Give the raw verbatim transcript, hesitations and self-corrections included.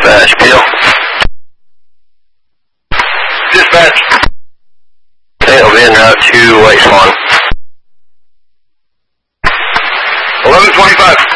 Dispatch, Peel. Dispatch. Okay, I'll be en route to White Swan. eleven twenty-five.